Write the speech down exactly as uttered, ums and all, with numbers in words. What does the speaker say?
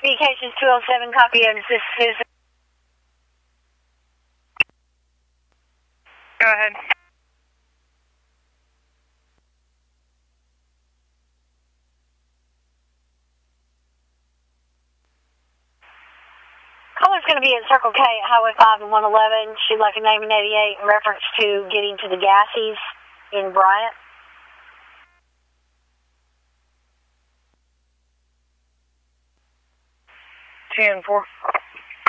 Communications two oh seven, copy, and this is Susan. Go ahead. Caller's going to be at Circle K at Highway five and one eleven. She'd like a name in eighty-eight in reference to getting to the Gassies in Bryant. ten four.